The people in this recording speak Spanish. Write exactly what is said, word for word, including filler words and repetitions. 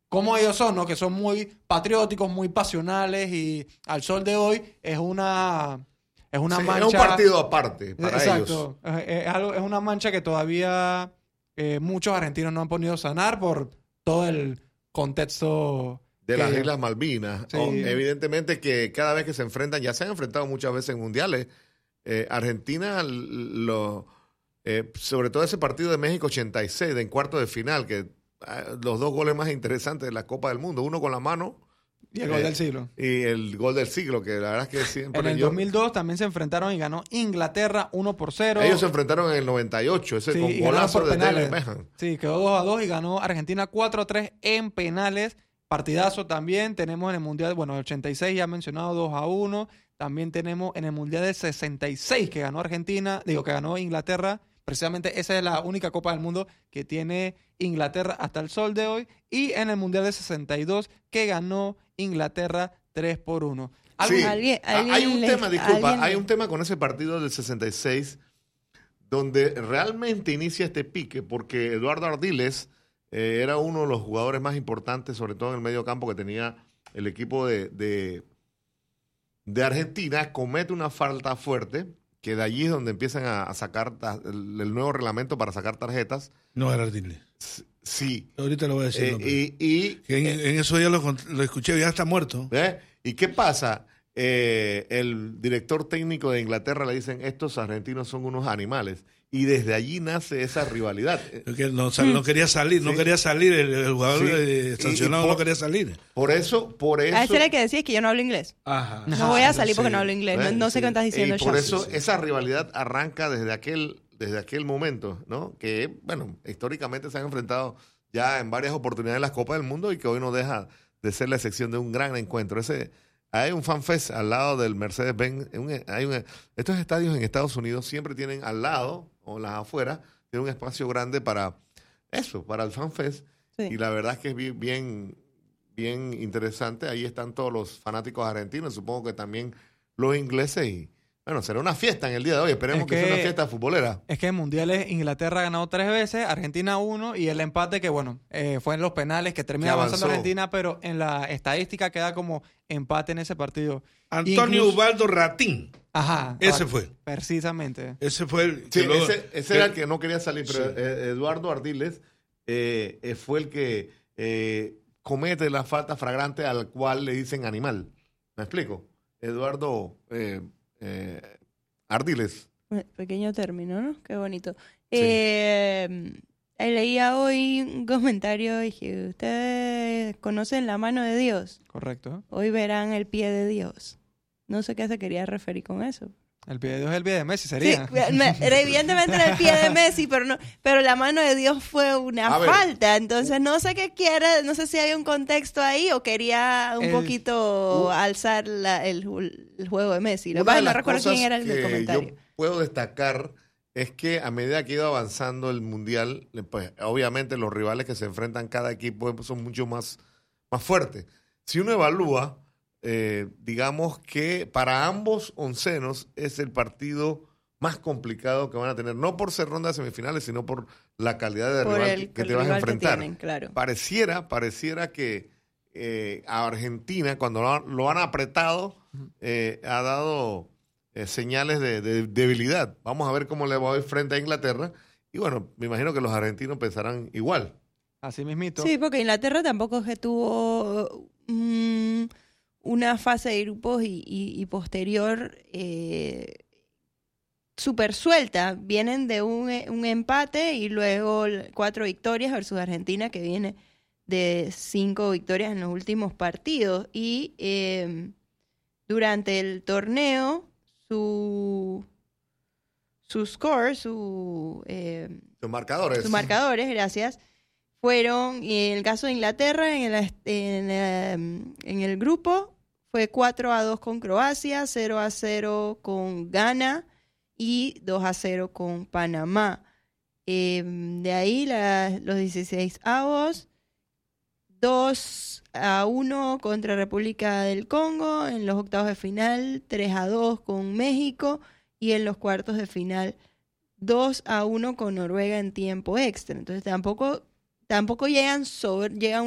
como ellos son, ¿no? Que son muy patrióticos, muy pasionales y al sol de hoy es una, es una sí, mancha... Es un partido aparte para Exacto. ellos. Es, es, algo, es una mancha que todavía eh, muchos argentinos no han podido sanar por todo el contexto... De que, las Islas Malvinas. Sí. Oh, evidentemente que cada vez que se enfrentan, ya se han enfrentado muchas veces en mundiales, eh, Argentina, lo, eh, sobre todo ese partido de México ochenta y seis, de en cuarto de final, que eh, los dos goles más interesantes de la Copa del Mundo, uno con la mano y el gol eh, del siglo. Y el gol del siglo, que la verdad es que siempre... En el yo, dos mil dos también se enfrentaron y ganó Inglaterra uno por cero. Ellos se enfrentaron en el noventa y ocho, ese sí, con golazo de penales. David Beckham. Sí, quedó dos a dos y ganó Argentina cuatro a tres en penales. Partidazo también. Tenemos en el Mundial, bueno, el ochenta y seis ya mencionado, dos a uno. También tenemos en el Mundial del sesenta y seis que ganó Argentina, digo, que ganó Inglaterra. Precisamente esa es la única Copa del Mundo que tiene Inglaterra hasta el sol de hoy. Y en el Mundial del sesenta y dos que ganó Inglaterra tres por uno. Sí. ¿Alguien, alguien hay un les, tema, disculpa, alguien... hay un tema con ese partido del sesenta y seis donde realmente inicia este pique, porque Eduardo Ardiles eh, era uno de los jugadores más importantes, sobre todo en el medio campo que tenía el equipo de, de, de Argentina, comete una falta fuerte, que de allí es donde empiezan a, a sacar el, el nuevo reglamento para sacar tarjetas. No era Ardiles. Sí. Ahorita lo voy a decir. Eh, no, y, y, en, en eso ya lo, lo escuché, ya está muerto. ¿Eh? ¿Y qué pasa? Eh, el director técnico de Inglaterra le dicen, estos argentinos son unos animales. Y desde allí nace esa rivalidad. No, no quería salir, no sí. quería salir, el, el jugador sí. eh, sancionado por, no quería salir. Por eso, por eso... A ese era el que decía, es que yo no hablo inglés. Ajá. No voy a salir sí. porque no hablo inglés, no, no sé sí. qué estás diciendo. Y por yo. eso sí, sí. esa rivalidad arranca desde aquel, desde aquel momento, ¿no? Que, bueno, históricamente se han enfrentado ya en varias oportunidades en las Copas del Mundo y que hoy no deja de ser la excepción de un gran encuentro. Ese... Hay un fanfest al lado del Mercedes-Benz. Hay un, estos estadios en Estados Unidos siempre tienen al lado, o en las afueras, tienen un espacio grande para eso, para el fanfest. Sí. Y la verdad es que es bien, bien, bien interesante. Ahí están todos los fanáticos argentinos, supongo que también los ingleses. Y bueno, será una fiesta en el día de hoy. Esperemos es que, que sea una fiesta futbolera. Es que en mundiales Inglaterra ha ganado tres veces, Argentina uno, y el empate que, bueno, eh, fue en los penales que termina avanzando Argentina, pero en la estadística queda como empate en ese partido. Antonio Incluso... Ubaldo Ratín. Ajá. Ese fue. Precisamente. Ese fue el... Sí, luego, ese, ese que, era el que no quería salir, pero sí. Eduardo Ardiles eh, fue el que eh, comete la falta fragrante al cual le dicen animal. ¿Me explico? Eduardo... Eh, eh, Ardiles. Pequeño término, ¿no? Qué bonito. Sí. Eh, leía hoy un comentario y dije, ¿ustedes conocen la mano de Dios? Correcto. Hoy verán el pie de Dios. No sé qué se quería referir con eso. El pie de Dios es el pie de Messi, sería. Sí, me, evidentemente era el pie de Messi, pero no, pero la mano de Dios fue una A falta. Ver. Entonces no sé qué quiere, no sé si hay un contexto ahí o quería un el, poquito uh, alzar la, el, el juego de Messi. Lo cual no recuerdo quién era el del comentario. Yo puedo destacar es que a medida que ha ido avanzando el Mundial, pues obviamente los rivales que se enfrentan cada equipo son mucho más, más fuertes. Si uno evalúa, Eh, digamos que para ambos oncenos es el partido más complicado que van a tener, no por ser ronda de semifinales, sino por la calidad de por rival el, que, que te vas a enfrentar. Tienen, claro. Pareciera, pareciera que eh, a Argentina, cuando lo, lo han apretado, eh, ha dado eh, señales de, de debilidad. Vamos a ver cómo le va hoy frente a Inglaterra. Y bueno, me imagino que los argentinos pensarán igual. Así mismito. Sí, porque Inglaterra tampoco es que tuvo... Mmm, una fase de grupos y, y, y posterior eh, súper suelta. Vienen de un, un empate y luego cuatro victorias versus Argentina, que viene de cinco victorias en los últimos partidos. Y eh, durante el torneo, su, su score, su, eh, sus marcadores. sus marcadores, gracias, fueron, y en el caso de Inglaterra, en el, en el, en el grupo, fue cuatro a dos con Croacia, cero a cero con Ghana y dos a cero con Panamá. Eh, de ahí la, los dieciséis avos, dos a uno contra República del Congo, en los octavos de final, tres a dos con México y en los cuartos de final, dos a uno con Noruega en tiempo extra. Entonces tampoco... Tampoco llegan sobre, llegan